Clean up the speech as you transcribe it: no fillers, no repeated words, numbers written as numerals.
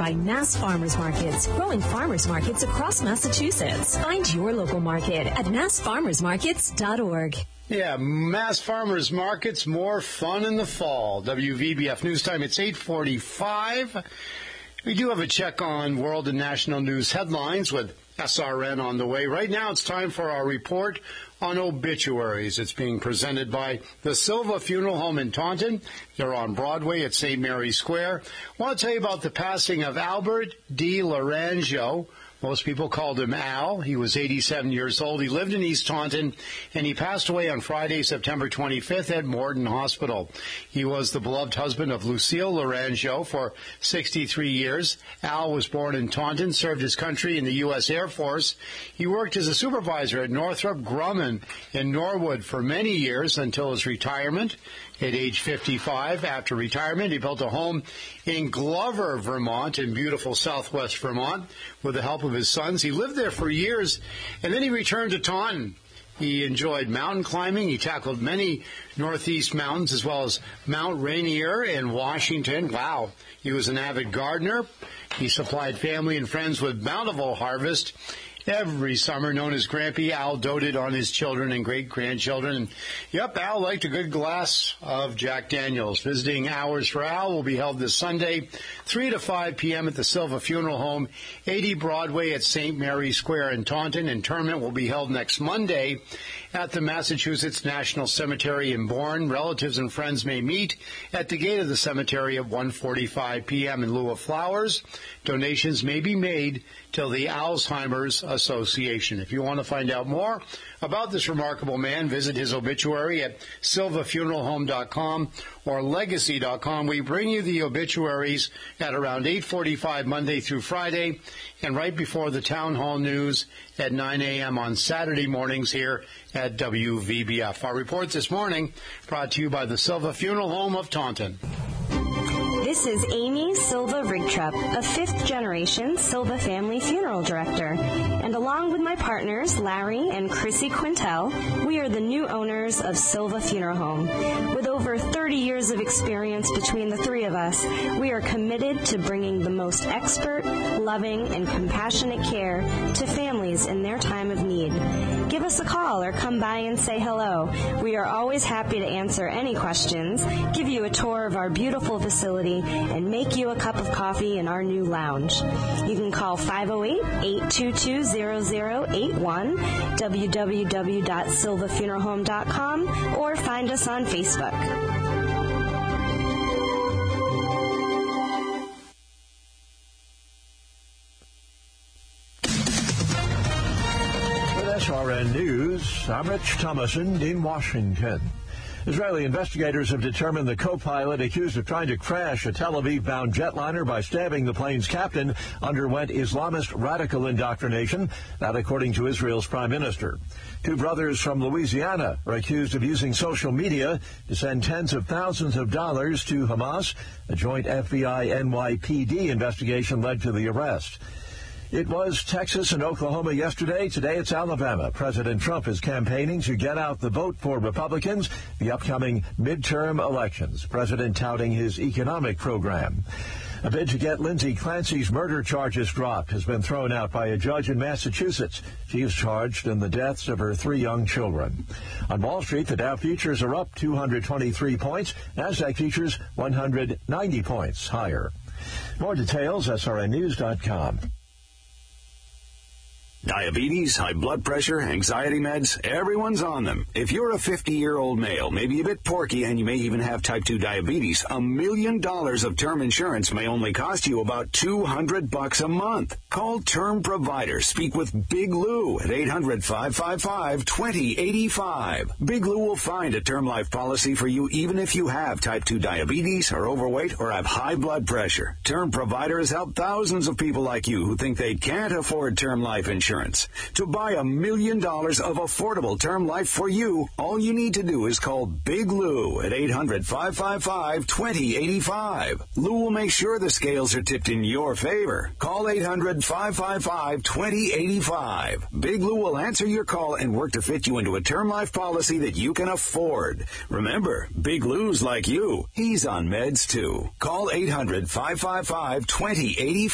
by Mass Farmers Markets, growing farmers markets across Massachusetts. Find your local market at massfarmersmarkets.org. Yeah, Mass Farmers Markets, more fun in the fall. WVBF News Time, it's 8:45. We do have a check on world and national news headlines with SRN on the way. Right now, it's time for our report on obituaries. It's being presented by the Silva Funeral Home in Taunton. They're on Broadway at St. Mary's Square. I want to tell you about the passing of Albert D. Laranjo. Most people called him Al. He was 87 years old. He lived in East Taunton, and he passed away on Friday, September 25th at Morton Hospital. He was the beloved husband of Lucille Laranjo for 63 years. Al was born in Taunton, served his country in the U.S. Air Force. He worked as a supervisor at Northrop Grumman in Norwood for many years until his retirement. At age 55, after retirement, he built a home in Glover, Vermont, in beautiful southwest Vermont, with the help of his sons. He lived there for years, and then he returned to Taunton. He enjoyed mountain climbing. He tackled many Northeast mountains, as well as Mount Rainier in Washington. Wow. He was an avid gardener. He supplied family and friends with bountiful harvest. Every summer, known as Grampy, Al doted on his children and great-grandchildren. And, yep, Al liked a good glass of Jack Daniels. Visiting hours for Al will be held this Sunday, 3 to 5 p.m. at the Silva Funeral Home, 80 Broadway at St. Mary's Square in Taunton. Interment will be held next Monday at the Massachusetts National Cemetery in Bourne. Relatives and friends may meet at the gate of the cemetery at 1:45 p.m. in lieu of flowers. Donations may be made till the Alzheimer's Association. If you want to find out more about this remarkable man, visit his obituary at silvafuneralhome.com or legacy.com. We bring you the obituaries at around 8:45 Monday through Friday and right before the town hall news at 9 a.m. on Saturday mornings here at WVBF. Our report this morning brought to you by the Silva Funeral Home of Taunton. This is Amy Silva Rigtrup, a fifth-generation Silva family funeral director. And along with my partners, Larry and Chrissy Quintel, we are the new owners of Silva Funeral Home. With over 30 years of experience between the three of us, we are committed to bringing the most expert, loving, and compassionate care to families in their time of need. Give us a call or come by and say hello. We are always happy to answer any questions, give you a tour of our beautiful facility, and make you a cup of coffee in our new lounge. You can call 508-822-0081, www.silvafuneralhome.com, or find us on Facebook. With SRN News, I'm Rich Thomason in Washington. Israeli investigators have determined the co-pilot accused of trying to crash a Tel Aviv-bound jetliner by stabbing the plane's captain underwent Islamist radical indoctrination, that according to Israel's prime minister. Two brothers from Louisiana are accused of using social media to send tens of thousands of dollars to Hamas. A joint FBI-NYPD investigation led to the arrest. It was Texas and Oklahoma yesterday. Today it's Alabama. President Trump is campaigning to get out the vote for Republicans the upcoming midterm elections. President touting his economic program. A bid to get Lindsay Clancy's murder charges dropped has been thrown out by a judge in Massachusetts. She is charged in the deaths of her three young children. On Wall Street, the Dow futures are up 223 points. Nasdaq futures 190 points higher. More details, srnnews.com. Diabetes, high blood pressure, anxiety meds, everyone's on them. If you're a 50-year-old male, maybe a bit porky, and you may even have type 2 diabetes, $1 million of term insurance may only cost you about $200 a month. Call Term Provider. Speak with Big Lou at 800-555-2085. Big Lou will find a term life policy for you even if you have type 2 diabetes, are overweight, or have high blood pressure. Term Provider has helped thousands of people like you who think they can't afford term life insurance. To buy $1 million of affordable term life for you, all you need to do is call Big Lou at 800-555-2085. Lou will make sure the scales are tipped in your favor. Call 800-555-2085. Big Lou will answer your call and work to fit you into a term life policy that you can afford. Remember, Big Lou's like you. He's on meds too. Call 800-555-2085.